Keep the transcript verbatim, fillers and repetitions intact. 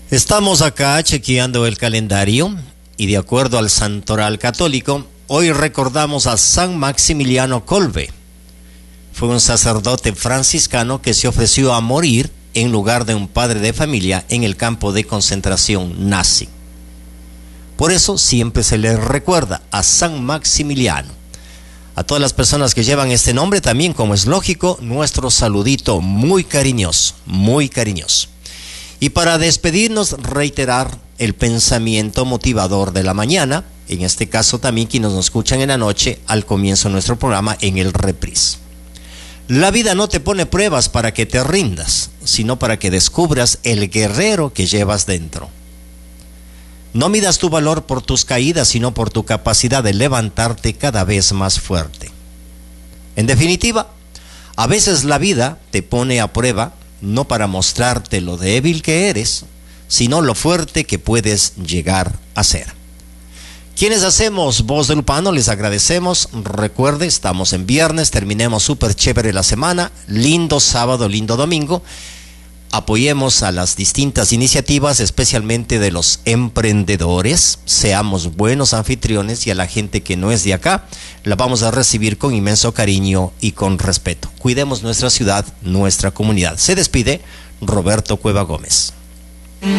Estamos acá chequeando el calendario y de acuerdo al Santoral Católico, hoy recordamos a San Maximiliano Kolbe. Fue un sacerdote franciscano que se ofreció a morir en lugar de un padre de familia en el campo de concentración nazi. Por eso siempre se le recuerda a San Maximiliano. A todas las personas que llevan este nombre también, como es lógico, nuestro saludito muy cariñoso, muy cariñoso. Y para despedirnos, reiterar el pensamiento motivador de la mañana, en este caso también quienes nos escuchan en la noche al comienzo de nuestro programa en el reprise. La vida no te pone pruebas para que te rindas, sino para que descubras el guerrero que llevas dentro. No midas tu valor por tus caídas, sino por tu capacidad de levantarte cada vez más fuerte. En definitiva, a veces la vida te pone a prueba, no para mostrarte lo débil que eres, sino lo fuerte que puedes llegar a ser. Quienes hacemos Voz del Lupano, les agradecemos. Recuerde, estamos en viernes, terminemos súper chévere la semana, lindo sábado, lindo domingo. Apoyemos a las distintas iniciativas, especialmente de los emprendedores. Seamos buenos anfitriones y a la gente que no es de acá, la vamos a recibir con inmenso cariño y con respeto. Cuidemos nuestra ciudad, nuestra comunidad. Se despide Roberto Cueva Gómez.